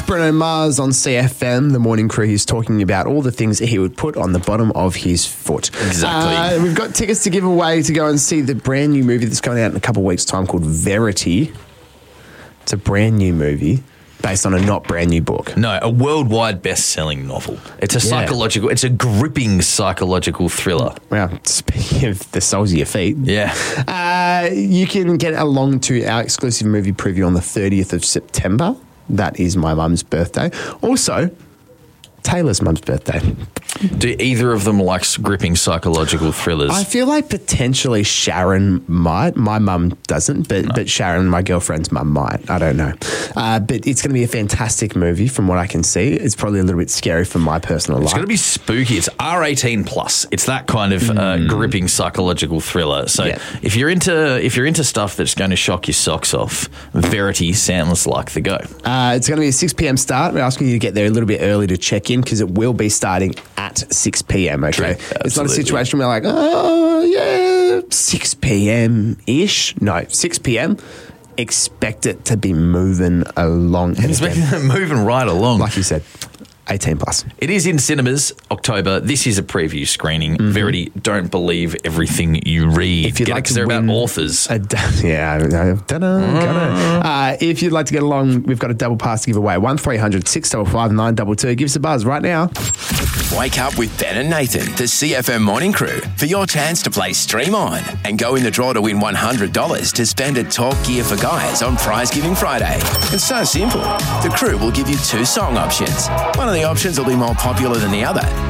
Bruno Mars on CFM, the morning crew. He's talking about all the things that he would put on the bottom of his foot. Exactly. We've got tickets to give away to go and see the brand new movie that's coming out in a couple of weeks' time called Verity. It's a brand new movie based on a not brand new book. No, a worldwide best-selling novel. It's a psychological, it's a gripping psychological thriller. Well, speaking of the soles of your feet. Yeah. You can get along to our exclusive movie preview on the 30th of September. That is my mum's birthday. Also, Taylor's mum's birthday. Do either of them like gripping psychological thrillers? I feel like potentially Sharon might. My mum doesn't, but Sharon, my girlfriend's mum, might. I don't know. But it's going to be a fantastic movie from what I can see. It's probably a little bit scary from my personal life. It's going to be spooky. It's R18 plus. It's that kind of gripping psychological thriller. So if you're into stuff that's going to shock your socks off, Verity sounds like the go. It's going to be a 6 p.m. start. We're asking you to get there a little bit early to check in because it will be starting at 6 p.m. Okay, it's not a situation where like 6 p.m.-ish. No, 6 p.m. Expect it to be moving along. Moving right along. Like you said, 18 plus. It is in cinemas, October. This is a preview screening. Verity, don't believe everything you read. If you'd like to win about authors. If you'd like to get along, we've got a double pass to give away. 1300 655 922. Give us a buzz right now. Wake up with Ben and Nathan, the CFM Morning Crew, for your chance to play Stream On and go in the draw to win $100 to spend at Talk Gear for Guys on Prize Giving Friday. It's so simple. The crew will give you 2 song options. One of the options will be more popular than the other.